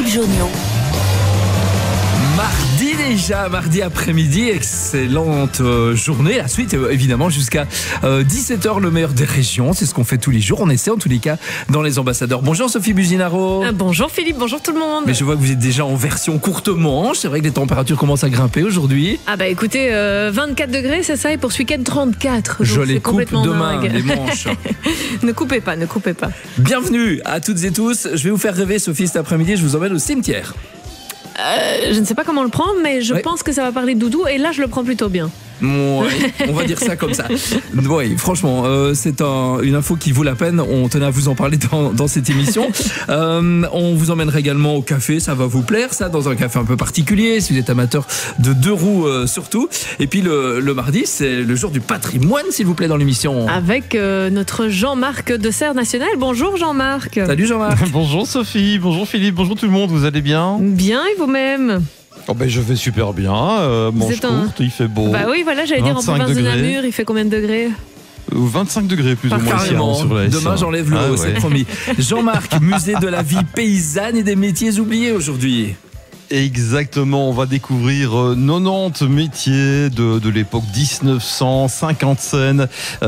Jonion. Mardi déjà, mardi après-midi, excellente journée. La suite, évidemment, jusqu'à 17h, le meilleur des régions. C'est ce qu'on fait tous les jours. On essaie en tous les cas dans les ambassadeurs. Bonjour Sophie Buzinaro. Bonjour Philippe, bonjour tout le monde. Mais je vois que vous êtes déjà en version courte manche. C'est vrai que les températures commencent à grimper aujourd'hui. Ah bah écoutez, 24 degrés, c'est ça, et pour ce week-end 34. Je les coupe demain, dingue. les manches. Ne coupez pas, ne coupez pas. Bienvenue à toutes et tous. Je vais vous faire rêver, Sophie, cet après-midi. Je vous emmène au cimetière. Je ne sais pas comment le prendre, mais je pense que ça va parler de doudou, et là je le prends plutôt bien. Ouais, on va dire ça comme ça. Oui, franchement, c'est une info qui vaut la peine. On tenait à vous en parler dans cette émission. On vous emmènera également au café, ça va vous plaire, ça, dans un café un peu particulier, si vous êtes amateur de deux roues surtout. Et puis le mardi, c'est le jour du patrimoine, s'il vous plaît, dans l'émission. Avec notre Jean-Marc de Serre National. Bonjour Jean-Marc. Salut Jean-Marc. Bonjour Sophie, bonjour Philippe, bonjour tout le monde, vous allez bien? Bien, et vous-même? Oh ben je vais super bien, manche courte, il fait beau. Bah oui, voilà, j'allais dire en province de Namur, il fait combien de degrés? 25 degrés plus ou moins ici sur la S. Demain j'enlève le haut, c'est promis. Jean-Marc, musée de la vie paysanne et des métiers oubliés aujourd'hui. Exactement, on va découvrir 90 métiers de l'époque 1950 scènes,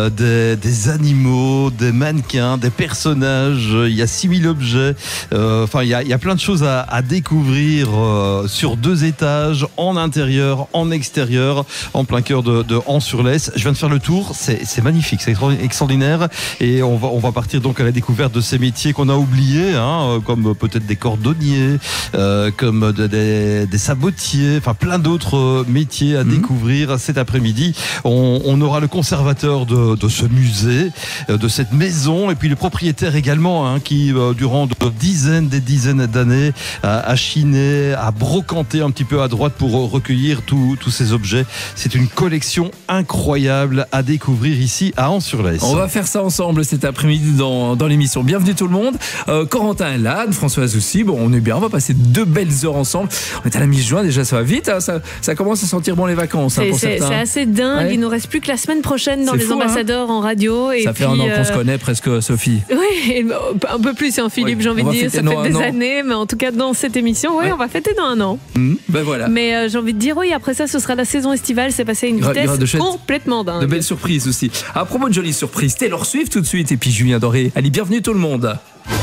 des animaux, des mannequins, des personnages, il y a 6000 objets, enfin il y a plein de choses à découvrir sur 2 étages, en intérieur, en extérieur, en plein cœur de Ans-sur-Lesse. Je viens de faire le tour, c'est magnifique, c'est extraordinaire, et on va partir donc à la découverte de ces métiers qu'on a oubliés, comme peut-être des cordonniers, comme des sabotiers, enfin plein d'autres métiers à découvrir cet après-midi. On aura le conservateur de ce musée, de cette maison, et puis le propriétaire également, qui durant des dizaines d'années a chiné, a brocanté un petit peu à droite pour recueillir tous ces objets. C'est une collection incroyable à découvrir ici à Ans-sur-Lesse. On va faire ça ensemble cet après-midi dans l'émission. Bienvenue tout le monde. Corentin est là, Françoise aussi. Bon, on est bien, on va passer 2 belles heures ensemble. On est à la mi-juin, déjà ça va vite, ça commence à sentir bon les vacances pour certains. C'est assez dingue, il nous reste plus que la semaine prochaine dans les ambassadeurs en radio. Et ça fait un an qu'on se connaît presque, Sophie. Oui, un peu plus, Philippe, j'ai envie de dire, ça fait des années, mais en tout cas dans cette émission, on va fêter dans un an. Ben voilà. Mais j'ai envie de dire, après ça, ce sera la saison estivale, c'est passé à une vitesse complètement dingue. De belles surprises aussi. À propos de jolies surprises, Taylor Swift tout de suite, et puis Julien Doré. Allez, bienvenue tout le monde.